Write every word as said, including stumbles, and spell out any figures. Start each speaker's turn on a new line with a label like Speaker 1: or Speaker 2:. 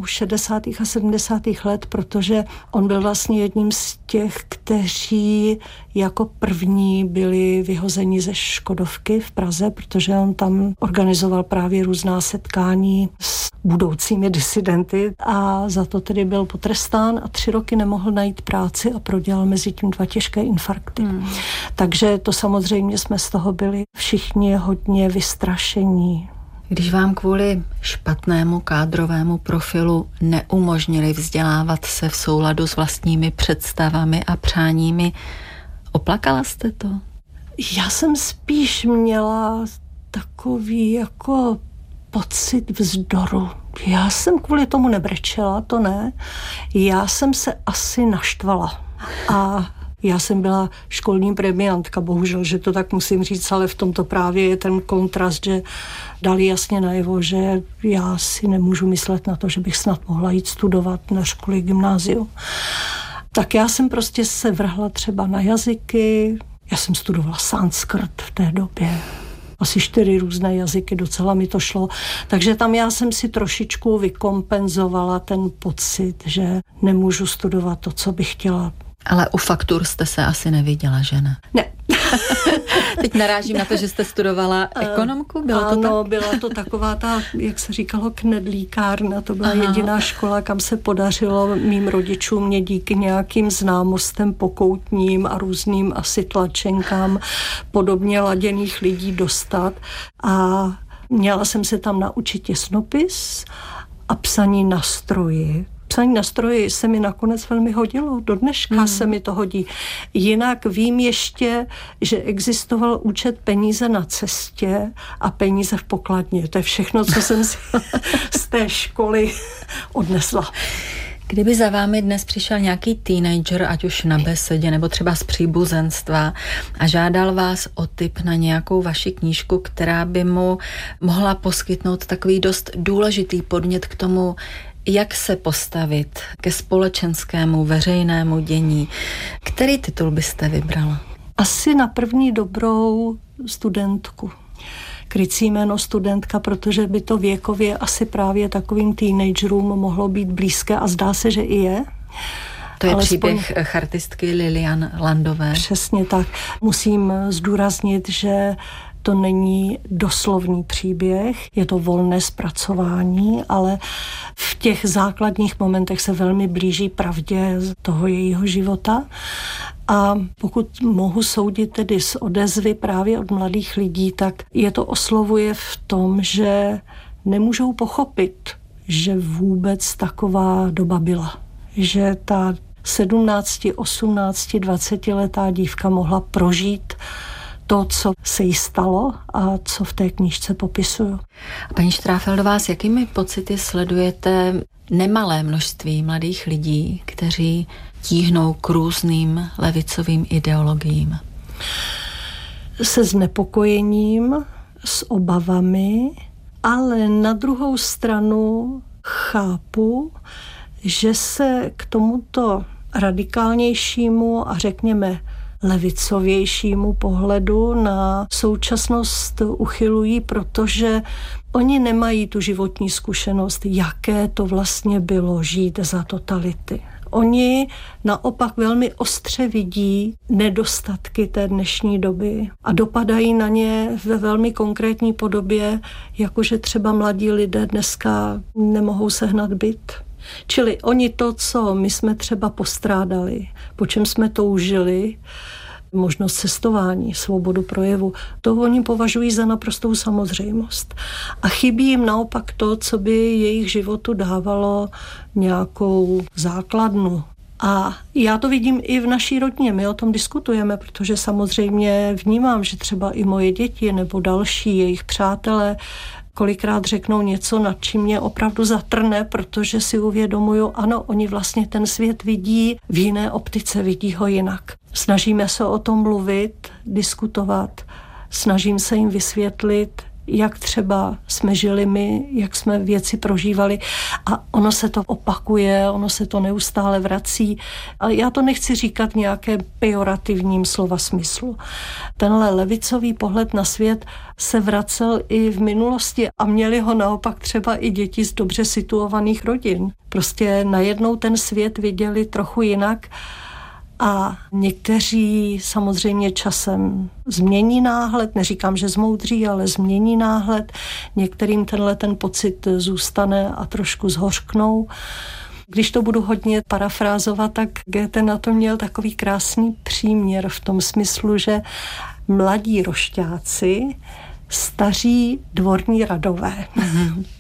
Speaker 1: průlomu šedesátých a sedmdesátých let, protože on byl vlastně jedním z těch, kteří jako první byli vyhozeni ze Škodovky v Praze, protože on tam organizoval právě různá setkání s budoucími disidenty a za to tedy byl potrestán a tři roky nemohl najít práci a prodělal mezi tím dva těžké infarkty. Hmm. Takže to samozřejmě jsme z toho byli všichni hodně vystrašení.
Speaker 2: Když vám kvůli špatnému kádrovému profilu neumožnili vzdělávat se v souladu s vlastními představami a přáními, oplakala jste to?
Speaker 1: Já jsem spíš měla takový jako pocit vzdoru. Já jsem kvůli tomu nebrečela, to ne. Já jsem se asi naštvala. A já jsem byla školní premiantka, bohužel, že to tak musím říct, ale v tomto právě je ten kontrast, že dali jasně najevo, že já si nemůžu myslet na to, že bych snad mohla jít studovat na škole gymnáziu. Tak já jsem prostě se vrhla třeba na jazyky, já jsem studovala sanskrt v té době, asi čtyři různé jazyky, docela mi to šlo. Takže tam já jsem si trošičku vykompenzovala ten pocit, že nemůžu studovat to, co bych chtěla.
Speaker 2: Ale u faktur jste se asi neviděla, že ne?
Speaker 1: Ne.
Speaker 2: Teď narážím na to, že jste studovala ekonomku, bylo
Speaker 1: ano,
Speaker 2: to tak?
Speaker 1: byla to taková ta, jak se říkalo, knedlíkárna, to byla
Speaker 2: Aha.
Speaker 1: jediná škola, kam se podařilo mým rodičům mě díky nějakým známostem pokoutním a různým asi tlačenkám podobně laděných lidí dostat a měla jsem se tam naučit těsnopis a psaní na stroji. Psaní na stroji se mi nakonec velmi hodilo, do dneška hmm. se mi to hodí. Jinak vím ještě, že existoval účet peníze na cestě a peníze v pokladně. To je všechno, co jsem si z té školy odnesla.
Speaker 2: Kdyby za vámi dnes přišel nějaký teenager, ať už na besedě nebo třeba z příbuzenstva a žádal vás o tip na nějakou vaši knížku, která by mu mohla poskytnout takový dost důležitý podnět k tomu, jak se postavit ke společenskému, veřejnému dění. Který titul byste vybrala?
Speaker 1: Asi na první dobrou studentku. Krycí jméno studentka, protože by to věkově asi právě takovým teenagerům mohlo být blízké a zdá se, že i je.
Speaker 2: To je
Speaker 1: Alespoň
Speaker 2: příběh chartistky Lilian Landové.
Speaker 1: Přesně tak. Musím zdůraznit, že to není doslovný příběh, je to volné zpracování, ale v těch základních momentech se velmi blíží pravdě toho jejího života. A pokud mohu soudit tedy z odezvy právě od mladých lidí, tak je to oslovuje v tom, že nemůžou pochopit, že vůbec taková doba byla. Že ta sedmnácti, osmnácti, dvacetiletá dívka mohla prožít to, co se jí stalo a co v té knížce popisuju.
Speaker 2: Paní Štráfeldová, s jakými pocity sledujete nemalé množství mladých lidí, kteří tíhnou k různým levicovým ideologiím?
Speaker 1: Se znepokojením, s obavami, ale na druhou stranu chápu, že se k tomuto radikálnějšímu a řekněme levicovějšímu pohledu na současnost uchylují, protože oni nemají tu životní zkušenost, jaké to vlastně bylo žít za totality. Oni naopak velmi ostře vidí nedostatky té dnešní doby a dopadají na ně ve velmi konkrétní podobě, jakože třeba mladí lidé dneska nemohou sehnat byt. Čili oni to, co my jsme třeba postrádali, po čem jsme toužili, možnost cestování, svobodu projevu, to oni považují za naprostou samozřejmost. A chybí jim naopak to, co by jejich životu dávalo nějakou základnu. A já to vidím i v naší rodině, my o tom diskutujeme, protože samozřejmě vnímám, že třeba i moje děti nebo další jejich přátelé kolikrát řeknou něco, nad čím mě opravdu zatrne, protože si uvědomuju, ano, oni vlastně ten svět vidí v jiné optice, vidí ho jinak. Snažíme se o tom mluvit, diskutovat, snažím se jim vysvětlit, jak třeba jsme žili my, jak jsme věci prožívali a ono se to opakuje, ono se to neustále vrací. A já to nechci říkat v nějakém pejorativním slova smyslu. Tenhle levicový pohled na svět se vracel i v minulosti a měli ho naopak třeba i děti z dobře situovaných rodin. Prostě najednou ten svět viděli trochu jinak. A někteří samozřejmě časem změní náhled, neříkám, že zmoudří, ale změní náhled. Některým tenhle ten pocit zůstane a trošku zhořknou. Když to budu hodně parafrázovat, tak Goethe na to měl takový krásný příměr v tom smyslu, že mladí rošťáci, staří dvorní radové. Mm-hmm.